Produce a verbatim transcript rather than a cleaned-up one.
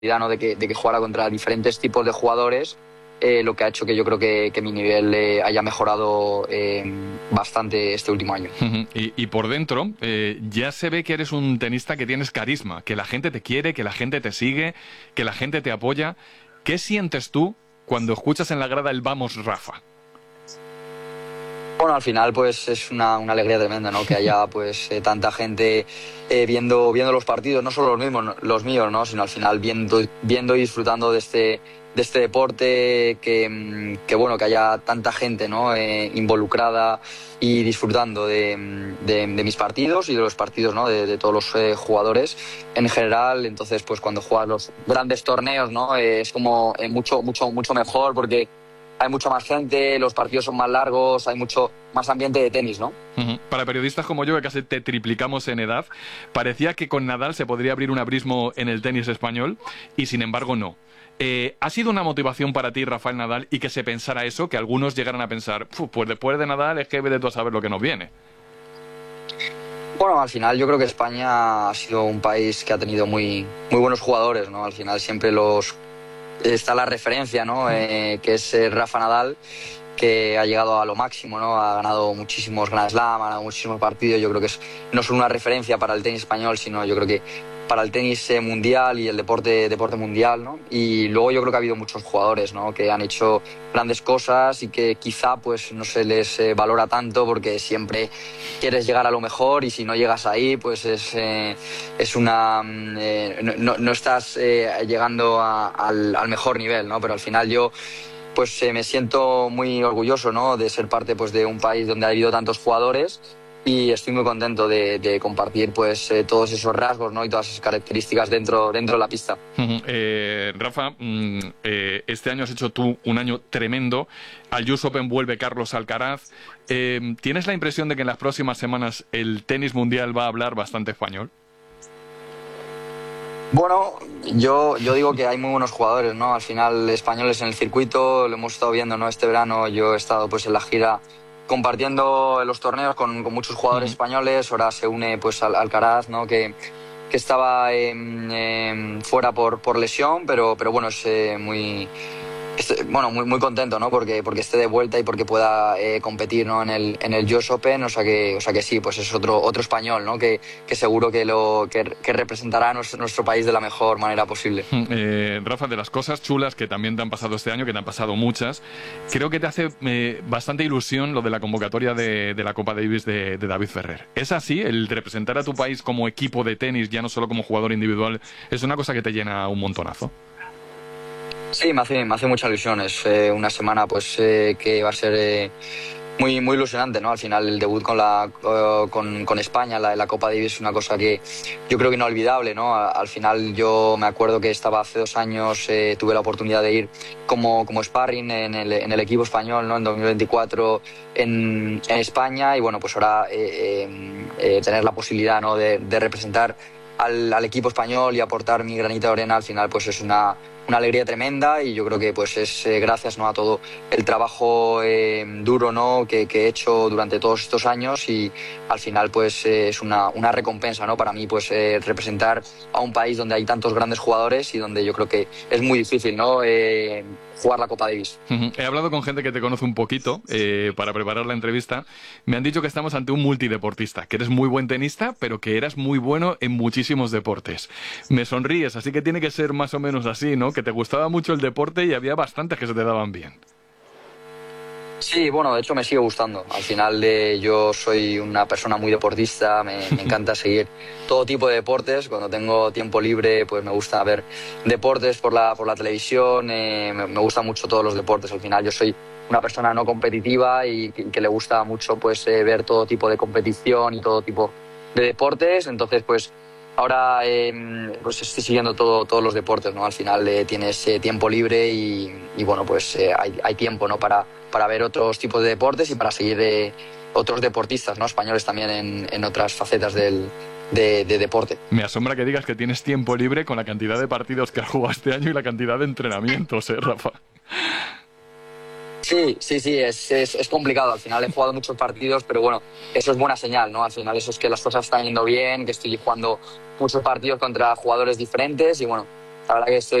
¿no? de, que, de que jugara contra diferentes tipos de jugadores, eh, lo que ha hecho que yo creo que, que mi nivel eh, haya mejorado eh, bastante este último año. Y, y por dentro, eh, ya se ve que eres un tenista que tienes carisma, que la gente te quiere, que la gente te sigue, que la gente te apoya. ¿Qué sientes tú cuando escuchas en la grada el "Vamos, Rafa"? Bueno, al final pues es una, una alegría tremenda, ¿no? Que haya pues eh, tanta gente eh, viendo, viendo los partidos, no solo los mismos, no, los míos, ¿no? Sino al final viendo, viendo y disfrutando de este, de este deporte, que, que bueno, que haya tanta gente, ¿no? Eh, involucrada y disfrutando de, de, de mis partidos y de los partidos, ¿no? de, de todos los eh, jugadores en general. Entonces pues cuando juegas los grandes torneos, ¿no? Eh, es como eh, mucho, mucho, mucho mejor, porque hay mucha más gente, los partidos son más largos, hay mucho más ambiente de tenis, ¿no? Uh-huh. Para periodistas como yo, que casi te triplicamos en edad, parecía que con Nadal se podría abrir un abismo en el tenis español, y sin embargo no. Eh, ¿Ha sido una motivación para ti, Rafael Nadal, y que se pensara eso, que algunos llegaran a pensar, pues después de Nadal es que vete tú a saber lo que nos viene? Bueno, al final yo creo que España ha sido un país que ha tenido muy, muy buenos jugadores, ¿no? Al final siempre los... está la referencia, ¿no? Eh, que es eh, Rafa Nadal, que ha llegado a lo máximo, ¿no? Ha ganado muchísimos Grand Slam, ha ganado muchísimos partidos. Yo creo que es no solo una referencia para el tenis español, sino yo creo que para el tenis eh, mundial y el deporte, deporte mundial, ¿no? Y luego yo creo que ha habido muchos jugadores, ¿no? Que han hecho grandes cosas y que quizá pues no se les eh, valora tanto, porque siempre quieres llegar a lo mejor y si no llegas ahí pues es, eh, es una... Eh, no, no estás eh, llegando a, al, al mejor nivel, ¿no? Pero al final yo pues eh, me siento muy orgulloso, ¿no? De ser parte pues de un país donde ha habido tantos jugadores, y estoy muy contento de, de compartir pues eh, todos esos rasgos, ¿no? Y todas esas características dentro, dentro de la pista. Uh-huh. eh, Rafa, mm, eh, este año has hecho tú un año tremendo. Al U S Open vuelve Carlos Alcaraz. Eh, ¿Tienes la impresión de que en las próximas semanas el tenis mundial va a hablar bastante español? Bueno, yo, yo digo que hay muy buenos jugadores, ¿no? Al final, españoles en el circuito, lo hemos estado viendo, ¿no? Este verano yo he estado pues en la gira compartiendo los torneos con, con muchos jugadores uh-huh. españoles. Ahora se une pues al Alcaraz, ¿no? Que, que estaba eh, eh, fuera por, por lesión, pero, pero bueno, es eh, muy... Bueno, muy, muy contento, ¿no? Porque, porque esté de vuelta y porque pueda eh, competir, ¿no? en el, en el U S Open, o sea que, o sea que sí, pues es otro, otro español, ¿no? Que, que seguro que, lo, que, que representará a nuestro, nuestro país de la mejor manera posible. Eh, Rafa, de las cosas chulas que también te han pasado este año, que te han pasado muchas, creo que te hace eh, bastante ilusión lo de la convocatoria de, de la Copa Davis de, de David Ferrer. ¿Es así? ¿El representar a tu país como equipo de tenis, ya no solo como jugador individual, es una cosa que te llena un montonazo? Sí, me hace, me hace mucha ilusión. Es eh, una semana pues eh, que va a ser eh, muy, muy ilusionante, ¿no? Al final el debut con, la, uh, con, con España, la, la Copa Davis, es una cosa que yo creo que inolvidable, ¿no? Al final yo me acuerdo que estaba hace dos años, eh, tuve la oportunidad de ir como, como sparring en el, en el equipo español, ¿no? En dos mil veinticuatro en, en España, y bueno, pues ahora eh, eh, eh, tener la posibilidad, ¿no? de, de representar al, al equipo español y aportar mi granito de arena, al final pues es una... una alegría tremenda, y yo creo que pues es eh, gracias, ¿no? a todo el trabajo eh, duro, ¿no? que, que he hecho durante todos estos años, y al final pues eh, es una, una recompensa, ¿no? para mí pues eh, representar a un país donde hay tantos grandes jugadores y donde yo creo que es muy difícil, ¿no? eh, jugar la Copa Davis. Uh-huh. He hablado con gente que te conoce un poquito eh, para preparar la entrevista. Me han dicho que estamos ante un multideportista, que eres muy buen tenista, pero que eras muy bueno en muchísimos deportes. Me sonríes, así que tiene que ser más o menos así, ¿no? Que te gustaba mucho el deporte y había bastantes que se te daban bien. Sí, bueno, de hecho me sigue gustando. Al final eh, yo soy una persona muy deportista, me, me encanta seguir todo tipo de deportes. Cuando tengo tiempo libre pues me gusta ver deportes por la, por la televisión, eh, me, me gustan mucho todos los deportes. Al final yo soy una persona no competitiva y que, que le gusta mucho pues eh, ver todo tipo de competición y todo tipo de deportes. Entonces pues ahora eh, pues estoy siguiendo todo, todos los deportes, ¿no? Al final eh, tienes eh, tiempo libre y, y bueno, pues eh, hay, hay tiempo, ¿no? para, para ver otros tipos de deportes y para seguir eh, otros deportistas, ¿no? españoles también en, en otras facetas del, de, de deporte. Me asombra que digas que tienes tiempo libre con la cantidad de partidos que has jugado este año y la cantidad de entrenamientos, ¿eh, Rafa? Sí, sí, sí, es, es, es complicado. Al final he jugado muchos partidos, pero bueno, eso es buena señal, ¿no? Al final eso es que las cosas están yendo bien, que estoy jugando muchos partidos contra jugadores diferentes y bueno, La verdad que estoy